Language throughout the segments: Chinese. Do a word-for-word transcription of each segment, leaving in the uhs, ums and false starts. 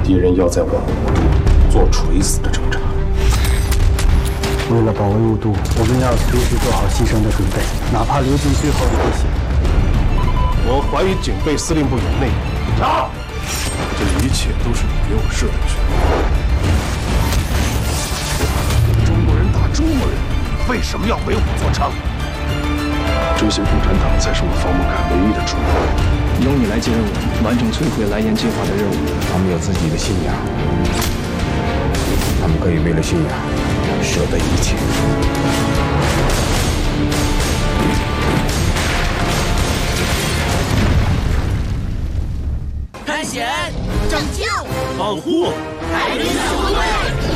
敌人要在我国做垂死的挣扎。 为了保卫雾都，我们要随时做好牺牲的准备，哪怕流尽最后一滴血。 我怀疑警备司令部有内应。打！这一切都是你给我设的局。中国人打中国人，为什么要唯我作伥？追随共产党才是我方木凯唯一的出路。 由你来接任务，完成摧毁蓝焰计划的任务。 他们有自己的信仰，他们可以为了信仰舍得一切。 探险、 拯救、 保护海底小纵队。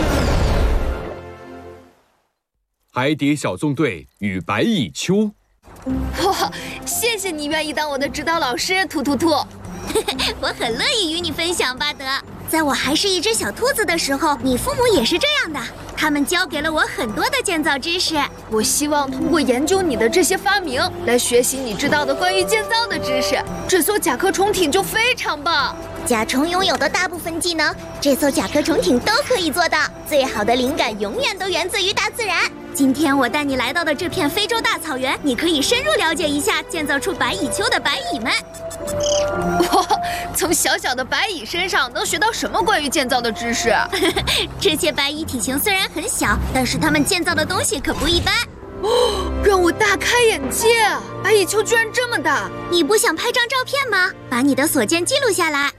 海底小纵队与白蚁秋。 哇，谢谢你愿意当我的指导老师，兔兔兔。 我很乐意与你分享，巴德。在我还是一只小兔子的时候，你父母也是这样的。他们教给了我很多的建造知识。 我希望通过研究你的这些发明，来学习你知道的关于建造的知识。这艘甲壳虫艇就非常棒。 甲虫拥有的大部分技能，这艘甲壳虫艇都可以做到。最好的灵感永远都源自于大自然。今天我带你来到的这片非洲大草原，你可以深入了解一下建造出白蚁丘的白蚁们。 哇，从小小的白蚁身上能学到什么关于建造的知识？ 这些白蚁体型虽然很小，但是它们建造的东西可不一般。 哦，让我大开眼界啊！白蚁丘居然这么大！ 你不想拍张照片吗？把你的所见记录下来。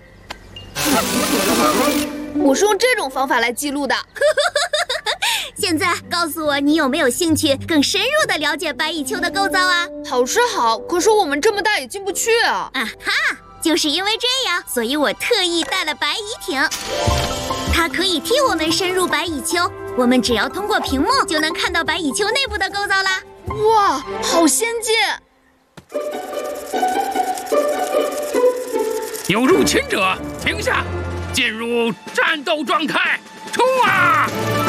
我是用这种方法来记录的。 现在告诉我，你有没有兴趣更深入的了解白蚁丘的构造啊？ 好是好，可是我们这么大也进不去啊！ 啊哈，就是因为这样，所以我特意带了白蚁艇，它可以替我们深入白蚁丘。我们只要通过屏幕就能看到白蚁丘内部的构造啦！ 哇，好先进！ 有入侵者，停下，进入战斗状态，冲啊！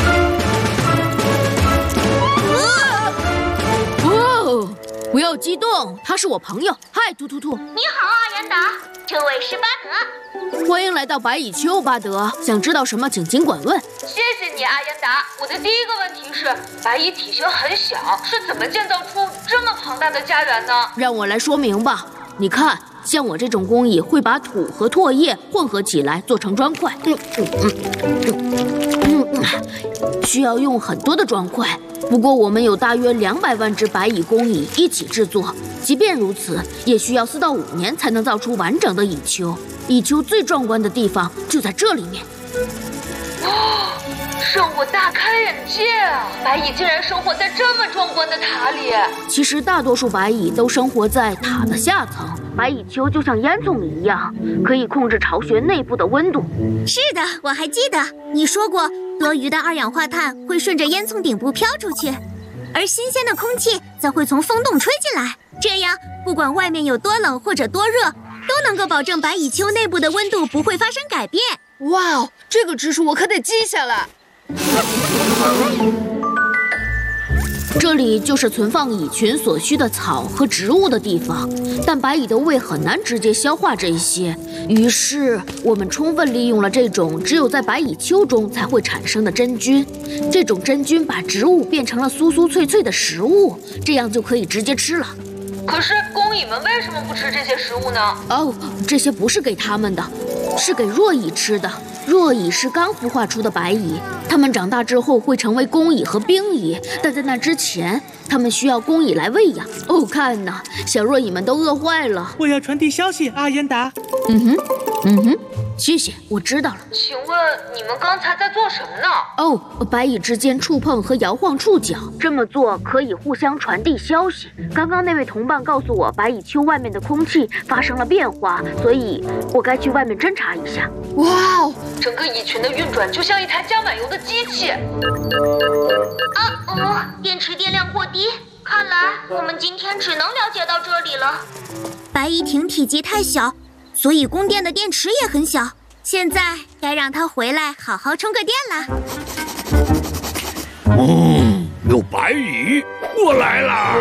哦，不要激动，他是我朋友。嗨，突突突！ 你好，阿延达，这位是巴德。 欢迎来到白蚁丘，巴德。想知道什么，请尽管问。 谢谢你，阿延达。我的第一个问题是，白蚁体型很小，是怎么建造出这么庞大的家园呢？ 让我来说明吧。你看，像我这种工蚁会把土和唾液混合起来做成砖块，嗯嗯嗯嗯嗯，需要用很多的砖块。不过我们有大约两百万只白蚁工蚁一起制作，即便如此，也需要四到五年才能造出完整的蚁丘。蚁丘最壮观的地方就在这里面。 哦，让我大开眼界啊！白蚁竟然生活在这么壮观的塔里。 其实大多数白蚁都生活在塔的下层。白蚁丘就像烟囱一样，可以控制巢穴内部的温度。 是的，我还记得你说过，多余的二氧化碳会顺着烟囱顶部飘出去，而新鲜的空气则会从风洞吹进来。这样，不管外面有多冷或者多热，都能够保证白蚁丘内部的温度不会发生改变。 哇哦，这个知识我可得记下来。 这里就是存放蚁群所需的草和植物的地方，但白蚁的胃很难直接消化这些，于是我们充分利用了这种只有在白蚁丘中才会产生的真菌。这种真菌把植物变成了酥酥脆脆的食物，这样就可以直接吃了。 可是工蚁们为什么不吃这些食物呢？ 哦，这些不是给它们的，是给弱蚁吃的。弱蚁是刚孵化出的白蚁，它们长大之后会成为工蚁和兵蚁，但在那之前，它们需要工蚁来喂养。哦，看呐，小弱蚁们都饿坏了。 我要传递消息，阿延达。 嗯哼，嗯哼，谢谢，我知道了。 请问你们刚才在做什么呢？ 哦，白蚁之间触碰和摇晃触角，这么做可以互相传递消息。刚刚那位同伴告诉我，白蚁丘外面的空气发生了变化，所以我该去外面侦查一下。 哇哦，整个蚁群的运转就像一台加满油的机器。 啊哦，电池电量过低，看来我们今天只能了解到这里了。白蚁艇体积太小，所以供电的电池也很小。现在该让它回来好好充个电了。 嗯，有白蚁过来了。